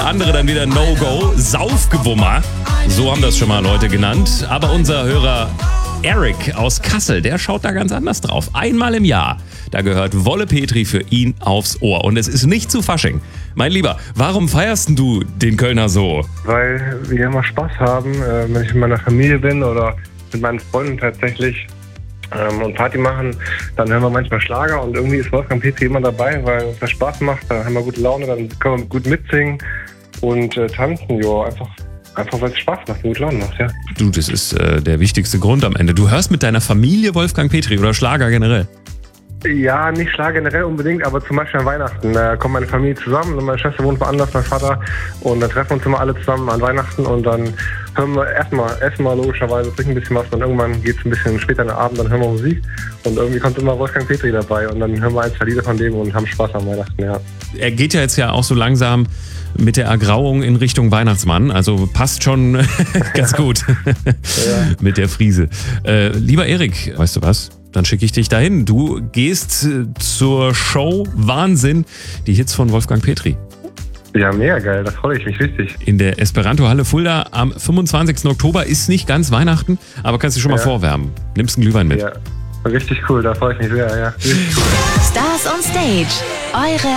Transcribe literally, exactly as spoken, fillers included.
andere dann wieder No-Go. Saufgewummer, so haben das schon mal Leute genannt. Aber unser Hörer Eric aus Kassel, der schaut da ganz anders drauf. Einmal im Jahr, da gehört Wolle Petri für ihn aufs Ohr. Und es ist nicht zu Fasching. Mein Lieber, warum feierst du den Kölner so? Weil wir immer Spaß haben, äh, wenn ich mit meiner Familie bin oder mit meinen Freunden tatsächlich ähm, und Party machen, dann hören wir manchmal Schlager und irgendwie ist Wolfgang Petri immer dabei, weil es das Spaß macht, dann haben wir gute Laune, dann können wir gut mitsingen und äh, tanzen, jo, einfach. Einfach weil es Spaß macht und gut Laune macht, ja. Du, das ist äh, der wichtigste Grund am Ende. Du hörst mit deiner Familie Wolfgang Petri oder Schlager generell? Ja, nicht Schlager generell unbedingt, aber zum Beispiel an Weihnachten. Da kommt meine Familie zusammen und meine Schwester wohnt woanders, mein Vater. Und dann treffen wir uns immer alle zusammen an Weihnachten und dann hören wir erstmal, essen wir logischerweise, trinken ein bisschen was und irgendwann geht es ein bisschen später in den Abend, dann hören wir Musik und irgendwie kommt immer Wolfgang Petri dabei und dann hören wir ein, zwei Lieder von dem und haben Spaß an Weihnachten, ja. Er geht ja jetzt ja auch so langsam mit der Ergrauung in Richtung Weihnachtsmann, also passt schon ganz gut Ja. mit der Friese. Äh, lieber Erik, weißt du was? Dann schicke ich dich dahin. Du gehst äh, zur Show Wahnsinn, die Hits von Wolfgang Petri. Ja, mega geil, das freue ich mich richtig. In der Esperanto-Halle Fulda am fünfundzwanzigsten Oktober. Ist nicht ganz Weihnachten, aber kannst du schon mal Ja. vorwärmen. Nimmst einen Glühwein mit. Ja, richtig cool, da freue ich mich sehr, ja. Richtig cool. Stars on Stage. Eure